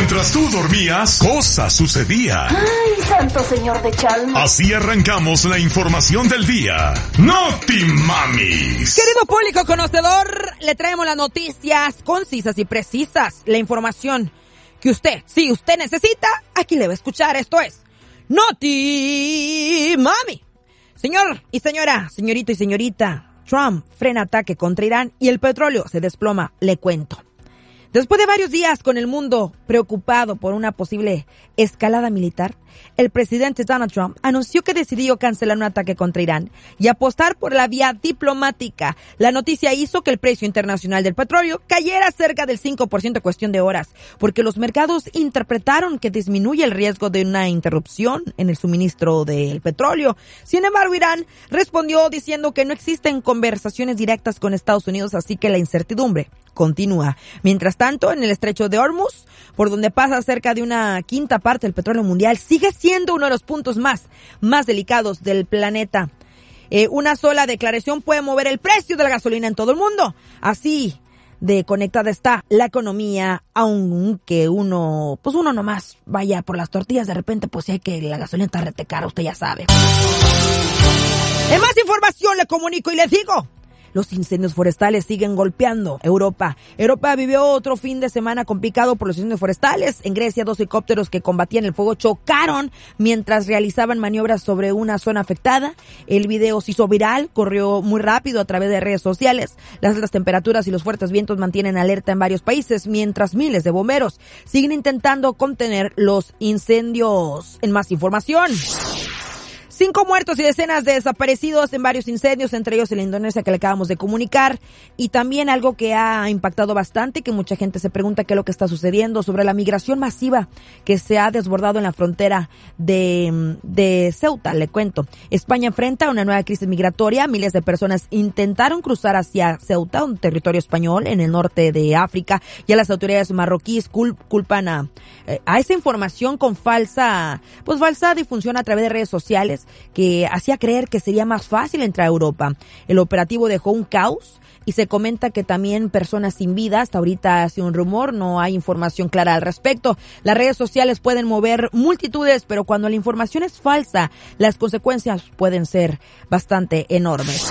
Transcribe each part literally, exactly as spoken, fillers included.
Mientras tú dormías, cosas sucedían. ¡Ay, santo señor de Chalma! Así arrancamos la información del día. ¡Noti Mamis! Querido público conocedor, le traemos las noticias concisas y precisas. La información que usted, si usted necesita, aquí le va a escuchar. Esto es Noti Mami. Señor y señora, señorito y señorita, Trump frena ataque contra Irán y el petróleo se desploma, le cuento. Después de varios días con el mundo preocupado por una posible escalada militar, el presidente Donald Trump anunció que decidió cancelar un ataque contra Irán y apostar por la vía diplomática. La noticia hizo que el precio internacional del petróleo cayera cerca del cinco por ciento en cuestión de horas, porque los mercados interpretaron que disminuye el riesgo de una interrupción en el suministro del petróleo. Sin embargo, Irán respondió diciendo que no existen conversaciones directas con Estados Unidos, así que la incertidumbre continúa. Mientras tanto, en el estrecho de Hormuz, por donde pasa cerca de una quinta parte del petróleo mundial, sigue siendo uno de los puntos más, más delicados del planeta. Eh, una sola declaración puede mover el precio de la gasolina en todo el mundo. Así de conectada está la economía, aunque uno, pues uno nomás vaya por las tortillas, de repente pues si hay que la gasolina está rete cara, usted ya sabe. En más información le comunico y les digo: los incendios forestales siguen golpeando Europa. Europa vivió otro fin de semana complicado por los incendios forestales. En Grecia, dos helicópteros que combatían el fuego chocaron mientras realizaban maniobras sobre una zona afectada. El video se hizo viral, corrió muy rápido a través de redes sociales. Las altas temperaturas y los fuertes vientos mantienen alerta en varios países, mientras miles de bomberos siguen intentando contener los incendios. En más información: cinco muertos y decenas de desaparecidos en varios incendios, entre ellos en la Indonesia que le acabamos de comunicar. Y también algo que ha impactado bastante, que mucha gente se pregunta qué es lo que está sucediendo, sobre la migración masiva que se ha desbordado en la frontera de, de Ceuta. Le cuento, España enfrenta una nueva crisis migratoria. Miles de personas intentaron cruzar hacia Ceuta, un territorio español en el norte de África. Ya las autoridades marroquíes cul- culpan a, eh, a esa información con falsa, pues falsa difusión a través de redes sociales, que hacía creer que sería más fácil entrar a Europa. El operativo dejó un caos y se comenta que también personas sin vida. Hasta ahorita ha sido un rumor, no hay información clara al respecto. Las redes sociales pueden mover multitudes, pero cuando la información es falsa, las consecuencias pueden ser bastante enormes.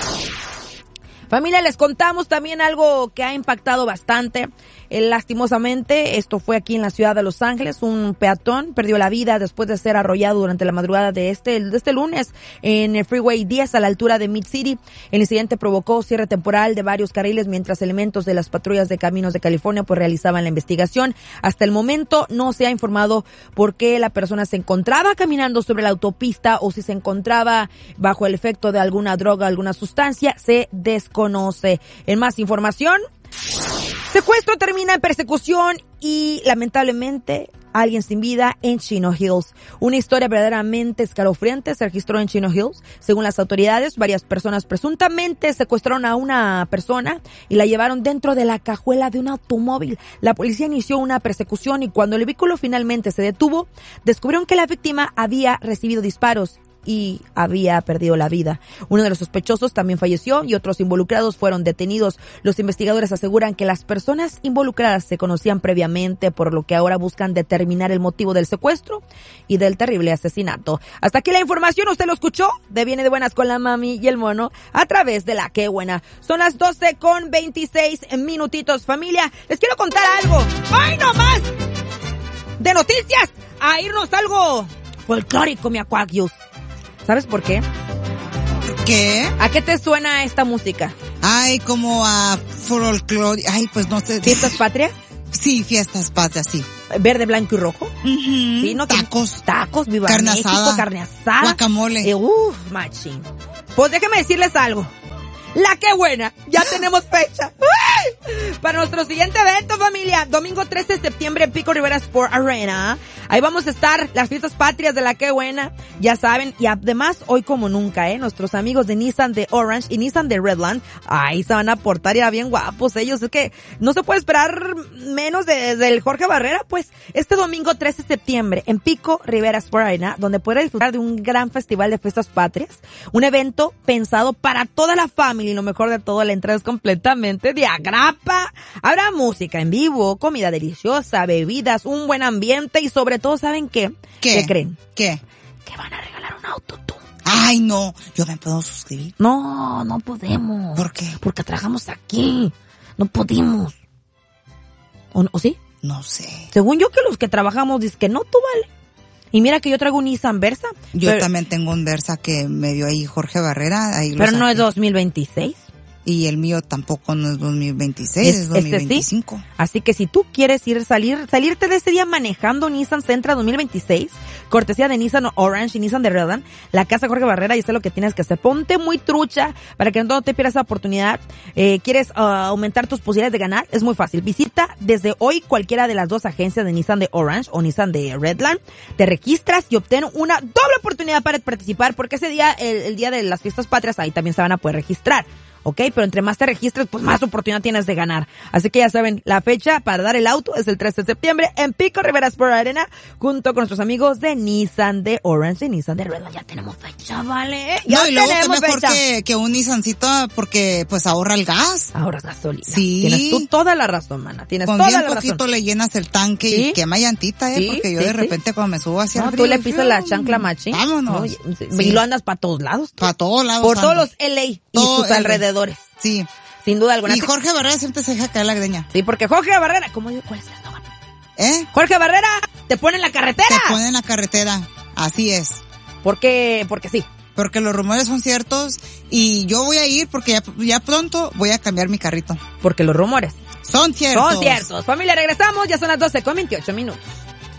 Familia, les contamos también algo que ha impactado bastante. Eh, lastimosamente, esto fue aquí en la ciudad de Los Ángeles. Un peatón perdió la vida después de ser arrollado durante la madrugada de este, de este lunes en el Freeway diez a la altura de Mid-City. El incidente provocó cierre temporal de varios carriles mientras elementos de las patrullas de caminos de California pues realizaban la investigación. Hasta el momento no se ha informado por qué la persona se encontraba caminando sobre la autopista o si se encontraba bajo el efecto de alguna droga, alguna sustancia. Se desconoce. En más información: secuestro termina en persecución y, lamentablemente, alguien sin vida en Chino Hills. Una historia verdaderamente escalofriante se registró en Chino Hills. Según las autoridades, varias personas presuntamente secuestraron a una persona y la llevaron dentro de la cajuela de un automóvil. La policía inició una persecución y cuando el vehículo finalmente se detuvo, descubrieron que la víctima había recibido disparos y había perdido la vida. Uno de los sospechosos también falleció y otros involucrados fueron detenidos. Los investigadores aseguran que las personas involucradas se conocían previamente, por lo que ahora buscan determinar el motivo del secuestro y del terrible asesinato. Hasta aquí la información, usted lo escuchó de Viene de Buenas con la Mami y el Mono a través de La Qué Buena. Son las doce con veintiséis minutitos, familia. Les quiero contar algo. ¡Ay, no más! De noticias a irnos a algo folclórico, mi Aquarius. ¿Sabes por qué? ¿Qué? ¿A qué te suena esta música? Ay, como a folclore. Ay, pues no sé. ¿Fiestas patrias? Sí, fiestas patrias, sí. ¿Verde, blanco y rojo? Uh-huh. Sí, ¿no? Tacos. Tacos, viva carne México, asada, carne asada. guacamole. Eh, Uf, machín. Pues déjenme decirles algo. La Qué Buena, ya tenemos fecha. ¡Ay! Para nuestro siguiente evento, familia, domingo trece de septiembre en Pico Rivera Sport Arena. Ahí vamos a estar, las fiestas patrias de la que buena, ya saben, y además hoy como nunca, eh, nuestros amigos de Nissan de Orange y Nissan de Redland, ahí se van a portar ya bien guapos ellos, es que no se puede esperar menos de, del Jorge Barrera, pues, este domingo trece de septiembre, en Pico Rivera Sport Arena, donde podrás disfrutar de un gran festival de fiestas patrias, un evento pensado para toda la familia, y lo mejor de todo, la entrada es completamente de agrapa, habrá música en vivo, comida deliciosa, bebidas, un buen ambiente, y sobre todo, ¿saben qué? ¿Qué? ¿Qué creen? ¿Qué? Que van a regalar un auto, tú. Ay, no. ¿Yo me puedo suscribir? No, no podemos. ¿Por qué? Porque trabajamos aquí. No podemos. ¿O, ¿O sí? No sé. Según yo que los que trabajamos dicen que no, tú vale. Y mira que yo traigo un Nissan Versa. Yo pero, también tengo un Versa que me dio ahí Jorge Barrera. Ahí pero no es dos mil veintiséis. Y el mío tampoco no es dos mil veintiséis, es, es dos mil veinticinco. Este sí. Así que si tú quieres ir salir, salirte de ese día manejando Nissan Sentra dos mil veintiséis, cortesía de Nissan Orange y Nissan de Redland, la casa Jorge Barrera, y sé lo que tienes que hacer. Ponte muy trucha para que no te pierdas esa oportunidad. Eh, ¿Quieres uh, aumentar tus posibilidades de ganar? Es muy fácil. Visita desde hoy cualquiera de las dos agencias de Nissan de Orange o Nissan de Redland. Te registras y obtén una doble oportunidad para participar, porque ese día, el, el día de las fiestas patrias, ahí también se van a poder registrar. ¿Ok? Pero entre más te registres, pues más oportunidad tienes de ganar. Así que ya saben, la fecha para dar el auto es el trece de septiembre en Pico Rivera Sport Arena, junto con nuestros amigos de Nissan de Orange y Nissan de Redland. Ya tenemos fecha, ¿vale? Ya no, y luego tenemos qué mejor fecha. Que, que un Nissancito, porque pues ahorra el gas. Ahorras gasolina. Sí. Tienes tú toda la razón, mana. Tienes con toda bien la poquito razón. le llenas el tanque ¿Sí? y quema llantita, eh, ¿Sí? porque yo ¿Sí? de repente ¿Sí? cuando me subo hacia No, el tú río, le pisas la chancla machín. Vámonos. Oye, sí. Y lo andas para todos lados. Para todos lados. Por ando. todos los L A y Todo sus L A. alrededores. Sí. Sin duda alguna. Y Jorge Barrera siempre se deja caer la greña. Sí, porque Jorge Barrera, ¿cómo digo? ¿Cuál es esto? ¿Eh? Jorge Barrera, te pone en la carretera. Te pone en la carretera. Así es. Porque, porque sí. Porque los rumores son ciertos y yo voy a ir porque ya, ya pronto voy a cambiar mi carrito. Porque los rumores son ciertos. Son ciertos. Familia, regresamos, ya son las doce con veintiocho minutos.